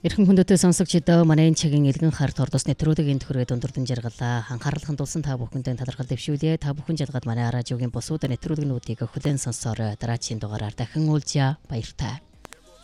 Эрхэм хүндэтэй сонсогчдоо манай энэ цагийн элгэн харт ордос нэвтрүүлгийн төхөрөд өндөр дамжиргалаа анхаарлын хандуулсан та бүхэндээ талархал дэвшүүлье. Та бүхэн жалгаад манай радиогийн босууд нэвтрүүлгнүүдийг хүлээн сонсорой. Дараагийн дугаараар дахин уулзъя. Баяртай.